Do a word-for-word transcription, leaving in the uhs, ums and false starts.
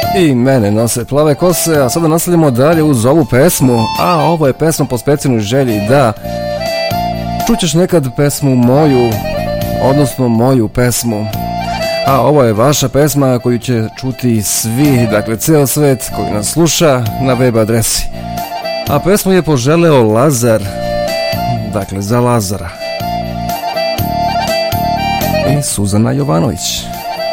I mene nose plave kose, a sada nastavljamo dalje uz ovu pesmu, a ovo je pesma po specijalnoj želji da čućeš nekad pesmu moju, odnosno moju pesmu, a ovo je vaša pesma koju će čuti svi, dakle ceo svet koji nas sluša na web adresi, a pesmu je poželeo Lazar, dakle za Lazara i Suzana Jovanović.